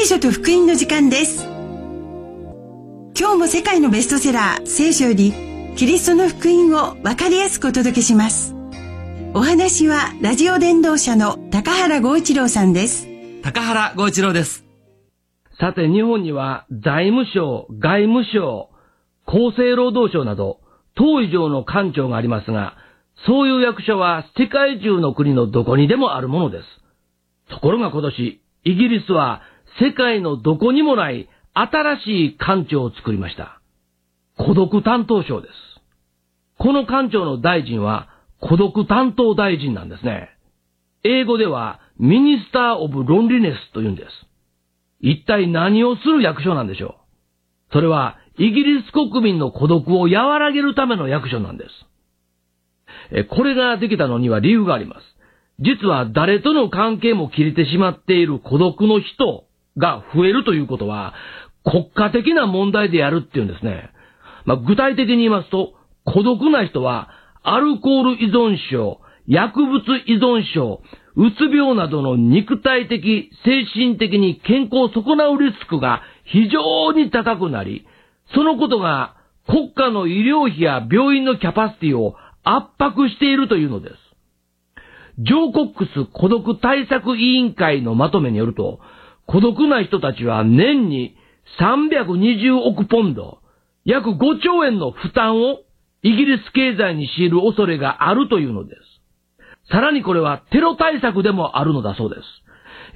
書と福音の時間です。今日も世界のベストセラー聖書よりキリストの福音を分かりやすくお届けします。お話はラジオ伝道者の高原剛一郎さんです。 高原剛一郎です。 さて、日本には財務省、外務省、厚生労働省など10以上の官庁がありますが、そういう役所は世界中の国のどこにでもあるものです。ところが今年、イギリスは世界のどこにもない新しい官庁を作りました。孤独担当省です。この官庁の大臣は孤独担当大臣なんですね。英語ではミニスター・オブ・ロンリネスと言うんです。一体何をする役所なんでしょう。それはイギリス国民の孤独を和らげるための役所なんです。これができたのには理由があります。実は誰との関係も切れてしまっている孤独の人が増えるということは国家的な問題であるっていうんですね。具体的に言いますと、孤独な人はアルコール依存症、薬物依存症、うつ病などの肉体的、精神的に健康を損なうリスクが非常に高くなり、そのことが国家の医療費や病院のキャパシティを圧迫しているというのです。ジョー・コックス孤独対策委員会のまとめによると、孤独な人たちは年に320億ポンド、約5兆円の負担をイギリス経済に強いる恐れがあるというのです。さらにこれはテロ対策でもあるのだそうです。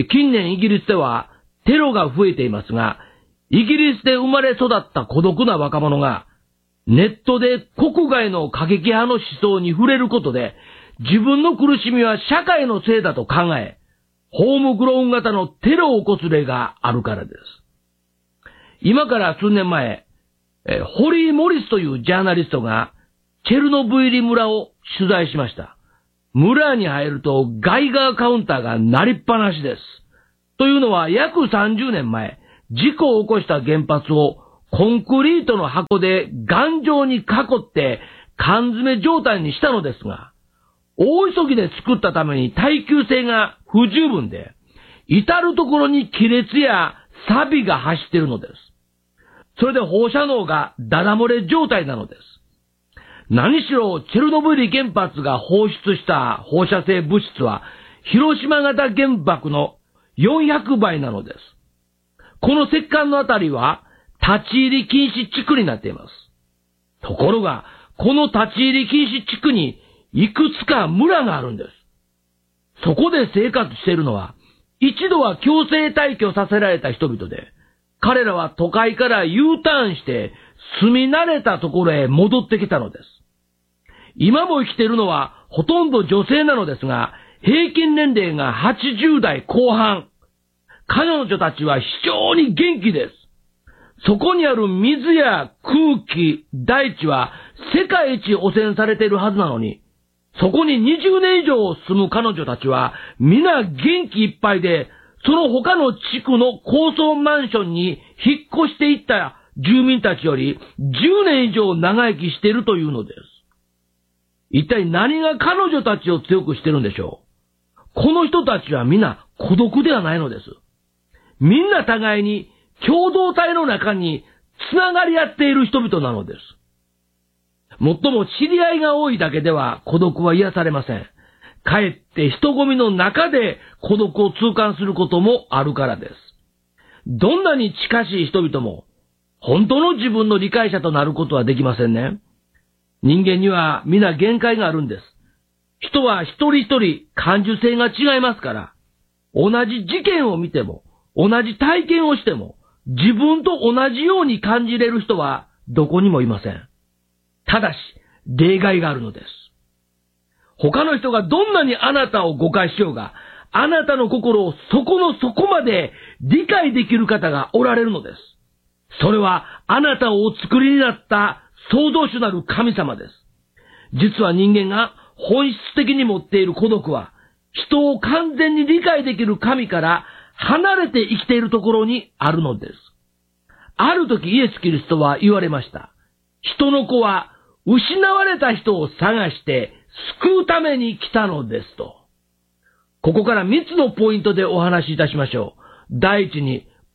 近年イギリスではテロが増えていますが、イギリスで生まれ育った孤独な若者がネットで国外の過激派の思想に触れることで、自分の苦しみは社会のせいだと考え、ホームグローン型のテロを起こす例があるからです。今から数年前、ホリー・モリスというジャーナリストがチェルノブイリ村を取材しました。村に入るとガイガーカウンターが鳴りっぱなしです。というのは約30年前、事故を起こした原発をコンクリートの箱で頑丈に囲って缶詰状態にしたのですが、大急ぎで作ったために耐久性が不十分で、至るところに亀裂や錆が走っているのです。それで放射能がダダ漏れ状態なのです。何しろチェルノブイリ原発が放出した放射性物質は広島型原爆の400倍なのです。この石棺のあたりは立ち入り禁止地区になっています。ところが、この立ち入り禁止地区にいくつか村があるんです。そこで生活しているのは、一度は強制退去させられた人々で、彼らは都会から U ターンして住み慣れたところへ戻ってきたのです。今も生きているのはほとんど女性なのですが、平均年齢が80代後半。彼女たちは非常に元気です。そこにある水や空気、大地は世界一汚染されているはずなのに、そこに20年以上住む彼女たちは皆元気いっぱいで、その他の地区の高層マンションに引っ越していった住民たちより10年以上長生きしているというのです。一体何が彼女たちを強くしているんでしょう。この人たちは皆孤独ではないのです。みんな互いに共同体の中につながり合っている人々なのです。もっとも知り合いが多いだけでは孤独は癒されません。かえって人混みの中で孤独を痛感することもあるからです。どんなに近しい人々も本当の自分の理解者となることはできませんね。人間には皆限界があるんです。人は一人一人感受性が違いますから、同じ事件を見ても、同じ体験をしても、自分と同じように感じれる人はどこにもいません。ただし、例外があるのです。他の人がどんなにあなたを誤解しようが、あなたの心を底の底まで理解できる方がおられるのです。それはあなたをお作りになった創造主なる神様です。実は人間が本質的に持っている孤独は、人を完全に理解できる神から離れて生きているところにあるのです。ある時イエス・キリストは言われました。人の子は失われた人を探して救うために来たのですと。ここから3つのポイントでお話しいたしましょう。第一に、失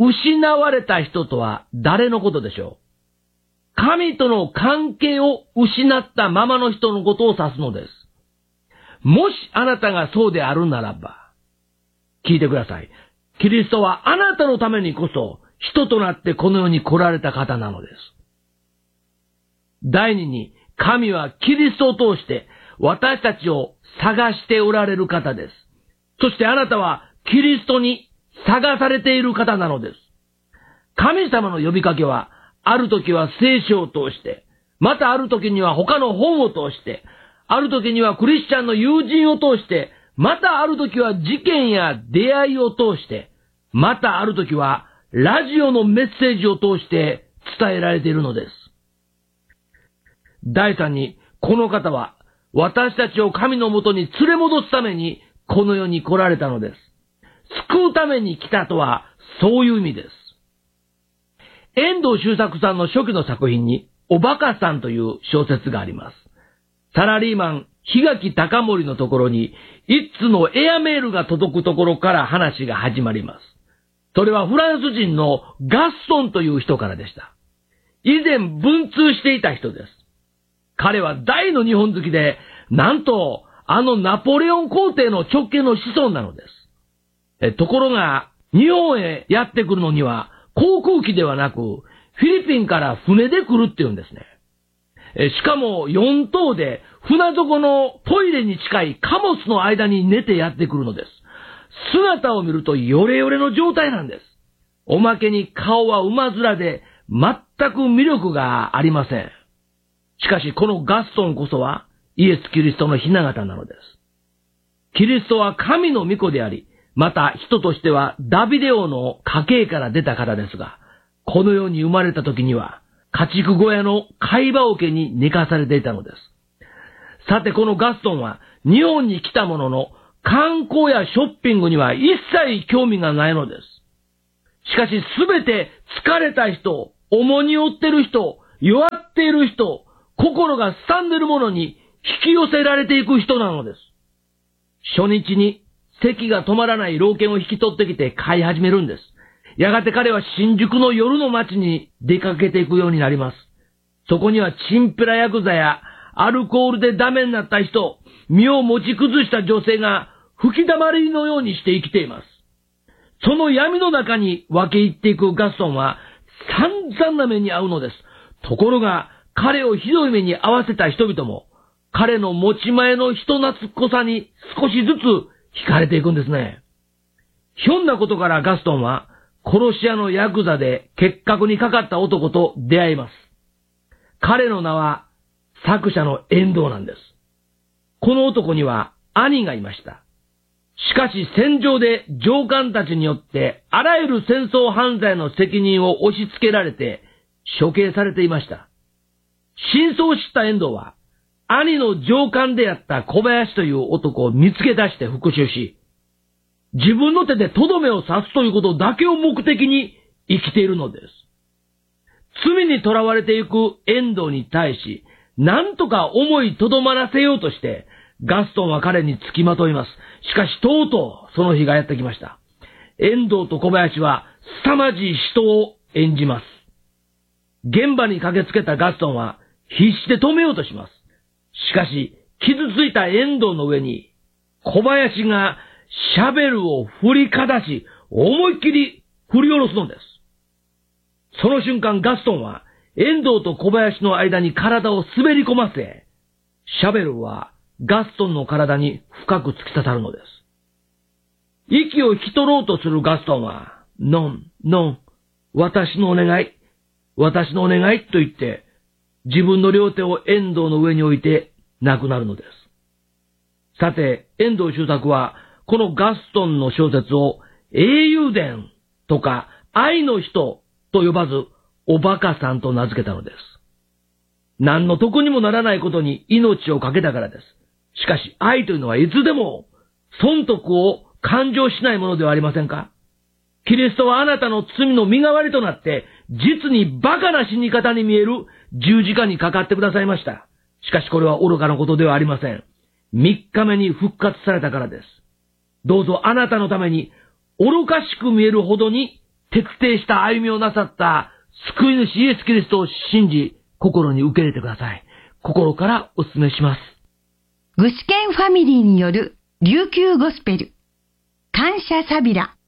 失われた人とは誰のことでしょう？神との関係を失ったままの人のことを指すのです。もしあなたがそうであるならば、聞いてください。キリストはあなたのためにこそ人となってこの世に来られた方なのです。第二に、神はキリストを通して私たちを探しておられる方です。そしてあなたはキリストに探されている方なのです。神様の呼びかけは、ある時は聖書を通して、またある時には他の本を通して、ある時にはクリスチャンの友人を通して、またある時は事件や出会いを通して、またある時はラジオのメッセージを通して伝えられているのです。第三に、この方は私たちを神のもとに連れ戻すためにこの世に来られたのです。救うために来たとはそういう意味です。遠藤周作さんの初期の作品におバカさんという小説があります。サラリーマン、檜垣高森のところに一通のエアメールが届くところから話が始まります。それはフランス人のガストンという人からでした。以前文通していた人です。彼は大の日本好きで、なんとあのナポレオン皇帝の直系の子孫なのです。ところが、日本へやってくるのには航空機ではなく、フィリピンから船で来るっていうんですね。しかも4頭で船底のトイレに近い貨物の間に寝てやってくるのです。姿を見るとヨレヨレの状態なんです。おまけに顔は馬面で全く魅力がありません。しかしこのガストンこそはイエス・キリストの雛形なのです。キリストは神の御子であり、また人としてはダビデ王の家系から出た方ですが、この世に生まれた時には家畜小屋の貝羽桶に寝かされていたのです。さてこのガストンは日本に来たものの観光やショッピングには一切興味がないのです。しかしすべて疲れた人、重荷を負ってる人、弱っている人、心がすんでるものに引き寄せられていく人なのです。初日に咳が止まらない老犬を引き取ってきて飼い始めるんです。やがて彼は新宿の夜の街に出かけていくようになります。そこにはチンピラヤクザやアルコールでダメになった人、身を持ち崩した女性が吹き溜まりのようにして生きています。その闇の中に分け入っていくガストンは散々な目に遭うのです。ところが彼をひどい目に遭わせた人々も彼の持ち前の人懐っこさに少しずつ惹かれていくんですね。ひょんなことからガストンは殺し屋のヤクザで結核にかかった男と出会います。彼の名は作者の遠藤なんです。この男には兄がいました。しかし戦場で上官たちによってあらゆる戦争犯罪の責任を押し付けられて処刑されていました。真相を知った遠藤は兄の上官であった小林という男を見つけ出して復讐し、自分の手でとどめを刺すということだけを目的に生きているのです。罪に囚われていく遠藤に対し、なんとか思いとどまらせようとして、ガストンは彼に付きまといます。しかしとうとうその日がやってきました。遠藤と小林は凄まじい死闘を演じます。現場に駆けつけたガストンは必死で止めようとします。しかし、傷ついた遠藤の上に、小林がシャベルを振りかざし、思いっきり振り下ろすのです。その瞬間ガストンは、遠藤と小林の間に体を滑り込ませ、シャベルはガストンの体に深く突き刺さるのです。息を引き取ろうとするガストンは、ノン、ノン、私のお願いと言って、自分の両手を遠藤の上に置いて亡くなるのです。さて、遠藤周作は、このガストンの小説を英雄伝とか愛の人と呼ばず、おバカさんと名付けたのです。何の得にもならないことに命を懸けたからです。しかし愛というのはいつでも損得を感情しないものではありませんか？キリストはあなたの罪の身代わりとなって、実にバカな死に方に見える十字架にかかってくださいました。しかしこれは愚かなことではありません。3日目に復活されたからです。どうぞあなたのために愚かしく見えるほどに徹底した歩みをなさった救い主イエス・キリストを信じ、心に受け入れてください。心からお勧めします。 具志堅ファミリーによる琉球ゴスペル、感謝サビラ。